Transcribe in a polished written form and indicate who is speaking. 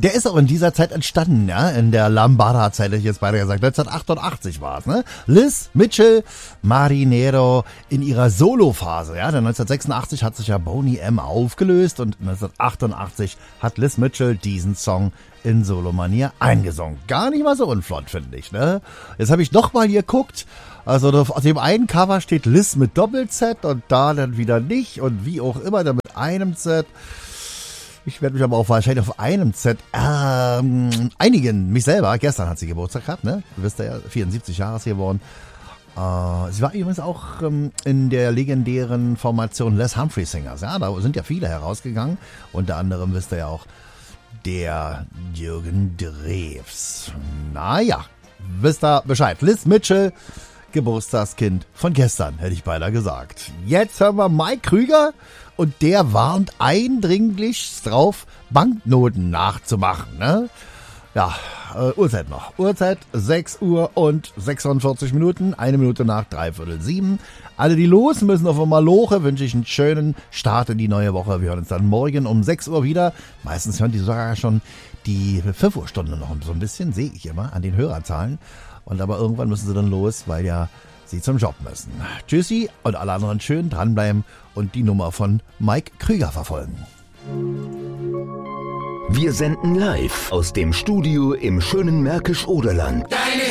Speaker 1: Der ist auch in dieser Zeit entstanden, ja, in der Lambada-Zeit, hätte ich jetzt beide gesagt. 1988 war es, ne? Liz Mitchell Marinero in ihrer Solo-Phase, ja. Denn 1986 hat sich ja Boney M. aufgelöst und 1988 hat Liz Mitchell diesen Song in Solo-Manier eingesungen. Gar nicht mal so unflott, finde ich, ne? Jetzt habe ich noch mal hier geguckt. Also auf dem einen Cover steht Liz mit Doppel-Z und da dann wieder nicht und wie auch immer, dann mit einem Z. Ich werde mich aber auch wahrscheinlich auf einem Z einigen. Mich selber, gestern hat sie Geburtstag gehabt, ne? Du wisst ja, 74 Jahre ist sie geworden. Sie war übrigens auch in der legendären Formation Les Humphrey Singers. Ja, da sind ja viele herausgegangen. Unter anderem wisst ihr ja auch der Jürgen Drews. Naja, wisst ihr Bescheid. Liz Mitchell, Geburtstagskind von gestern, hätte ich beinahe gesagt. Jetzt hören wir Mike Krüger und der warnt eindringlich drauf, Banknoten nachzumachen, ne? Ja, Uhrzeit noch. Uhrzeit 6 Uhr und 46 Minuten, 1 Minute nach 6:45. Alle, die los müssen auf Maloche, wünsche ich einen schönen Start in die neue Woche. Wir hören uns dann morgen um 6 Uhr wieder. Meistens hören die sogar schon die 5 Uhr Stunde noch so ein bisschen, sehe ich immer an den Hörerzahlen. Und aber irgendwann müssen sie dann los, weil ja sie zum Job müssen. Tschüssi und alle anderen schön dranbleiben und die Nummer von Mike Krüger verfolgen.
Speaker 2: Wir senden live aus dem Studio im schönen Märkisch-Oderland.
Speaker 3: Deine